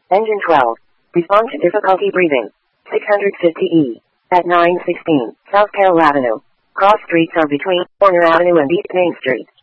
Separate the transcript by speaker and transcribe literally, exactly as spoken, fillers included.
Speaker 1: Engine twelve. Respond to difficulty breathing. six hundred fifty E. At nine sixteen, South Carroll Avenue. Cross streets are between Warner Avenue and East Main Street.